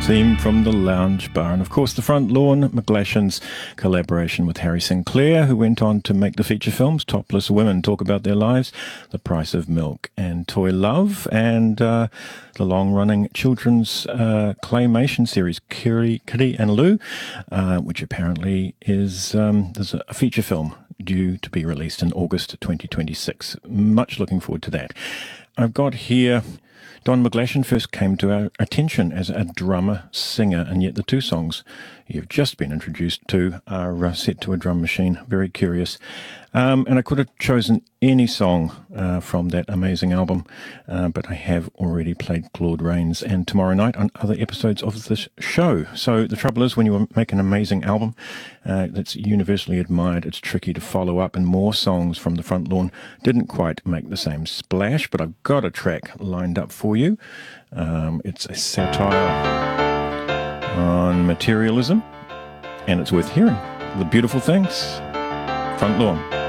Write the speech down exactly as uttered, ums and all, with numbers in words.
Theme from the Lounge Bar, and of course The Front Lawn, McGlashan's collaboration with Harry Sinclair, who went on to make the feature films Topless Women, Talk About Their Lives, The Price of Milk, and Toy Love, and uh, the long-running children's uh, claymation series Kiri, Kiri and Lou, uh, which apparently is um, there's a feature film due to be released in August twenty twenty-six. Much looking forward to that. I've got here Don McGlashan first came to our attention as a drummer, singer, and yet the two songs you've just been introduced to are uh, set to a drum machine. Very curious. Um, and I could have chosen any song uh, from that amazing album, uh, but I have already played Claude Rains and Tomorrow Night on other episodes of this show. So the trouble is, when you make an amazing album uh, that's universally admired, it's tricky to follow up, and more songs from The Front Lawn didn't quite make the same splash, but I've got a track lined up for you. Um, it's a satire on materialism, and it's worth hearing. The Beautiful Things, Front Lawn.